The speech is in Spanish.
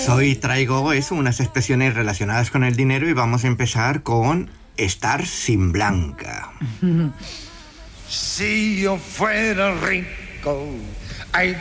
Pues hoy traigo unas expresiones relacionadas con el dinero y vamos a empezar con estar sin Blanca. Si yo fuera rico, ay,